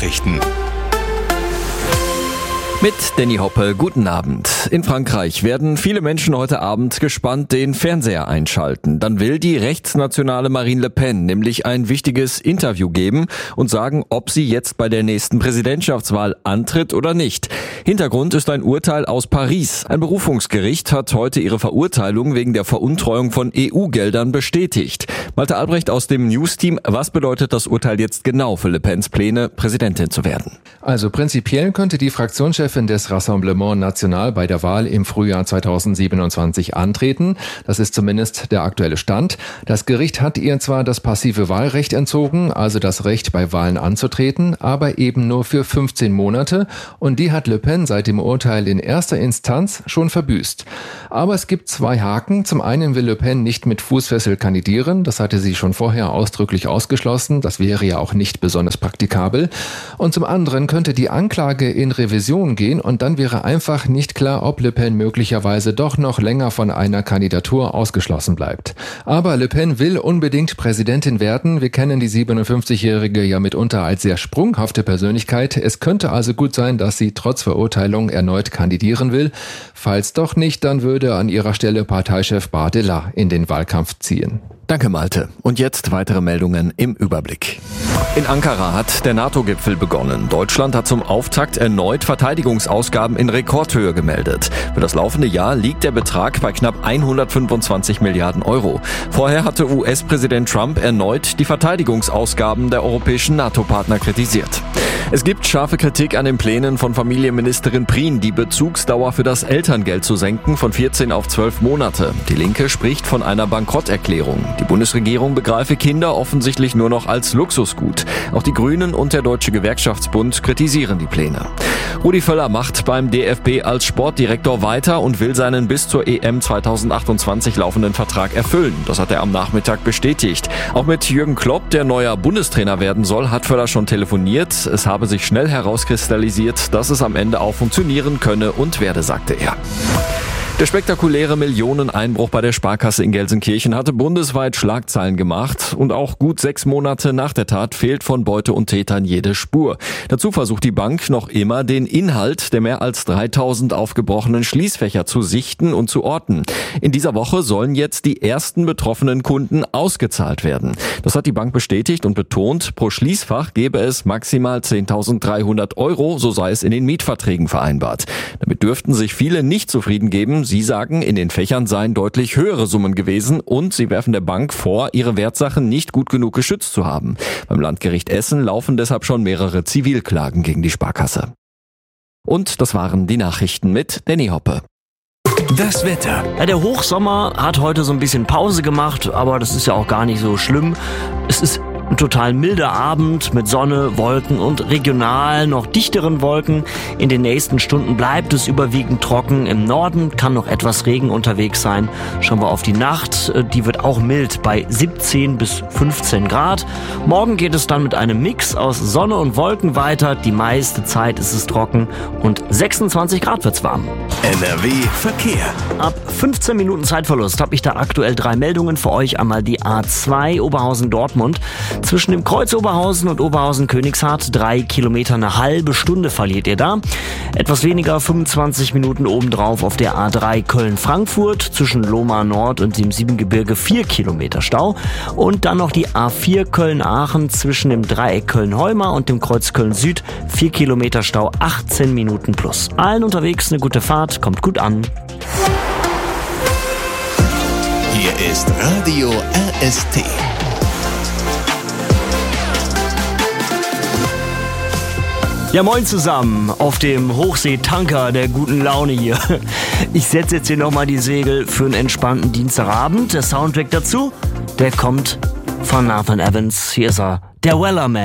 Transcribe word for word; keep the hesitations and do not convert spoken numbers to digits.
Nachrichten. Mit Danny Hoppe, guten Abend. In Frankreich werden viele Menschen heute Abend gespannt den Fernseher einschalten. Dann will die rechtsnationale Marine Le Pen nämlich ein wichtiges Interview geben und sagen, ob sie jetzt bei der nächsten Präsidentschaftswahl antritt oder nicht. Hintergrund ist ein Urteil aus Paris. Ein Berufungsgericht hat heute ihre Verurteilung wegen der Veruntreuung von E U-Geldern bestätigt. Malte Albrecht aus dem News-Team, was bedeutet das Urteil jetzt genau für Le Pens Pläne, Präsidentin zu werden? Also prinzipiell könnte die Fraktionschefin des Rassemblement National bei der Wahl im Frühjahr zweitausendsiebenundzwanzig antreten. Das ist zumindest der aktuelle Stand. Das Gericht hat ihr zwar das passive Wahlrecht entzogen, also das Recht bei Wahlen anzutreten, aber eben nur für fünfzehn Monate und die hat Le Pen seit dem Urteil in erster Instanz schon verbüßt. Aber es gibt zwei Haken. Zum einen will Le Pen nicht mit Fußfessel kandidieren, das hatte sie schon vorher ausdrücklich ausgeschlossen, das wäre ja auch nicht besonders praktikabel. Und zum anderen könnte die Anklage in Revision gehen und dann wäre einfach nicht klar, ob Le Pen möglicherweise doch noch länger von einer Kandidatur ausgeschlossen bleibt. Aber Le Pen will unbedingt Präsidentin werden. Wir kennen die siebenundfünfzigjährige ja mitunter als sehr sprunghafte Persönlichkeit. Es könnte also gut sein, dass sie trotz Verurteilung erneut kandidieren will. Falls doch nicht, dann würde an ihrer Stelle Parteichef Bardella in den Wahlkampf ziehen. Danke, Malte. Und jetzt weitere Meldungen im Überblick. In Ankara hat der NATO-Gipfel begonnen. Deutschland hat zum Auftakt erneut Verteidigungsausgaben in Rekordhöhe gemeldet. Für das laufende Jahr liegt der Betrag bei knapp hundertfünfundzwanzig Milliarden Euro. Vorher hatte U S-Präsident Trump erneut die Verteidigungsausgaben der europäischen NATO-Partner kritisiert. Es gibt scharfe Kritik an den Plänen von Familienministerin Prien, die Bezugsdauer für das Elterngeld zu senken von vierzehn auf zwölf Monate. Die Linke spricht von einer Bankrotterklärung. Die Bundesregierung begreife Kinder offensichtlich nur noch als Luxusgut. Auch die Grünen und der Deutsche Gewerkschaftsbund kritisieren die Pläne. Rudi Völler macht beim D F B als Sportdirektor weiter und will seinen bis zur E M zweitausendachtundzwanzig laufenden Vertrag erfüllen. Das hat er am Nachmittag bestätigt. Auch mit Jürgen Klopp, der neuer Bundestrainer werden soll, hat Völler schon telefoniert. Es habe sich schnell herauskristallisiert, dass es am Ende auch funktionieren könne und werde, sagte er. Der spektakuläre Millioneneinbruch bei der Sparkasse in Gelsenkirchen hatte bundesweit Schlagzeilen gemacht und auch gut sechs Monate nach der Tat fehlt von Beute und Tätern jede Spur. Dazu versucht die Bank noch immer, den Inhalt der mehr als dreitausend aufgebrochenen Schließfächer zu sichten und zu orten. In dieser Woche sollen jetzt die ersten betroffenen Kunden ausgezahlt werden. Das hat die Bank bestätigt und betont, pro Schließfach gebe es maximal zehntausenddreihundert Euro, so sei es in den Mietverträgen vereinbart. Damit dürften sich viele nicht zufrieden geben. Sie sagen, in den Fächern seien deutlich höhere Summen gewesen und sie werfen der Bank vor, ihre Wertsachen nicht gut genug geschützt zu haben. Beim Landgericht Essen laufen deshalb schon mehrere Zivilklagen gegen die Sparkasse. Und das waren die Nachrichten mit Danny Hoppe. Das Wetter. Ja, der Hochsommer hat heute so ein bisschen Pause gemacht, aber das ist ja auch gar nicht so schlimm. Es ist ein total milder Abend mit Sonne, Wolken und regional noch dichteren Wolken. In den nächsten Stunden bleibt es überwiegend trocken. Im Norden kann noch etwas Regen unterwegs sein. Schauen wir auf die Nacht. Die wird auch mild bei siebzehn bis fünfzehn Grad. Morgen geht es dann mit einem Mix aus Sonne und Wolken weiter. Die meiste Zeit ist es trocken und sechsundzwanzig Grad wird's warm. N R W Verkehr. Ab fünfzehn Minuten Zeitverlust habe ich da aktuell drei Meldungen für euch. Einmal die A zwei Oberhausen-Dortmund. Zwischen dem Kreuz Oberhausen und Oberhausen-Königshardt drei Kilometer, eine halbe Stunde verliert ihr da. Etwas weniger, fünfundzwanzig Minuten obendrauf auf der A drei Köln-Frankfurt. Zwischen Lohmar Nord und dem Siebengebirge vier Kilometer Stau. Und dann noch die A vier Köln-Aachen zwischen dem Dreieck Köln-Heumar und dem Kreuz Köln-Süd. vier Kilometer Stau, achtzehn Minuten plus. Allen unterwegs eine gute Fahrt, kommt gut an. Hier ist Radio R S T. Ja, moin zusammen auf dem Hochseetanker der guten Laune hier. Ich setze jetzt hier nochmal die Segel für einen entspannten Dienstagabend. Der Soundtrack dazu, der kommt von Nathan Evans. Hier ist er, der Wellerman.